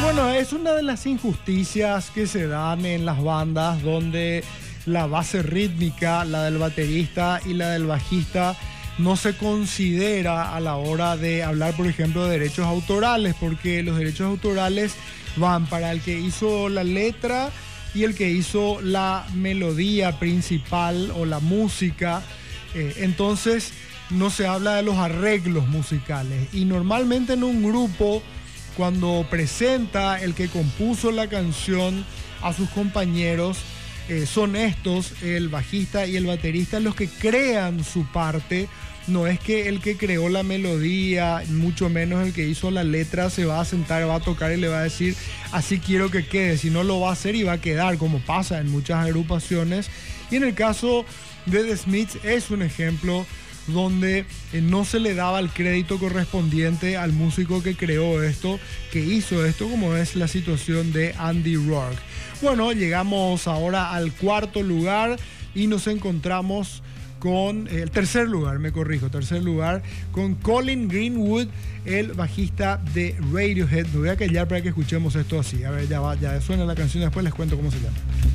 Bueno, es una de las injusticias que se dan en las bandas donde la base rítmica, la del baterista y la del bajista, no se considera a la hora de hablar, por ejemplo, de derechos autorales, porque los derechos autorales van para el que hizo la letra y el que hizo la melodía principal o la música. Entonces no se habla de los arreglos musicales. Y normalmente en un grupo, cuando presenta el que compuso la canción a sus compañeros, son estos, el bajista y el baterista, los que crean su parte. No es que el que creó la melodía, mucho menos el que hizo la letra, se va a sentar, va a tocar y le va a decir así quiero que quede, si no lo va a hacer y va a quedar, como pasa en muchas agrupaciones. Y en el caso de The Smiths es un ejemplo donde no se le daba el crédito correspondiente al músico que creó esto, que hizo esto, como es la situación de Andy Rourke. Bueno, llegamos ahora al cuarto lugar y nos encontramos con el tercer lugar con Colin Greenwood, el bajista de Radiohead. Me voy a callar para que escuchemos esto así. A ver, ya suena la canción, después les cuento cómo se llama.